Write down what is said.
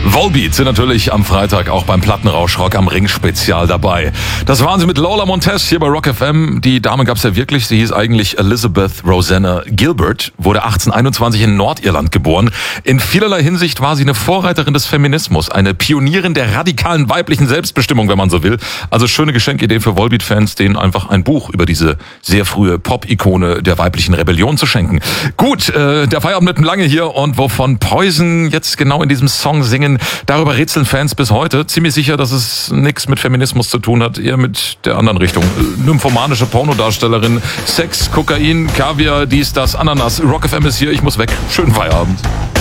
Volbeat sind natürlich am Freitag auch beim Plattenrausch Rock am Ring Spezial dabei. Das waren sie mit Lola Montez hier bei Rock FM. Die Dame gab's ja wirklich, sie hieß eigentlich Elizabeth Rosanna Gilbert, wurde 1821 in Nordirland geboren. In vielerlei Hinsicht war sie eine Vorreiterin des Feminismus, eine Pionierin der radikalen weiblichen Selbstbestimmung, wenn man so will. Also schöne Geschenkidee für Volbeat-Fans, denen einfach ein Buch über diese sehr frühe Pop-Ikone der weiblichen Rebellion zu schenken. Gut, der Feierabend mit dem Lange hier und wovon Poison jetzt genau in diesem Song singen, darüber rätseln Fans bis heute. Ziemlich sicher, dass es nichts mit Feminismus zu tun hat, eher mit der anderen Richtung. Nymphomanische Pornodarstellerin, Sex, Kokain, Kaviar, dies, das, Ananas. Rock FM ist hier, ich muss weg. Schönen Feierabend.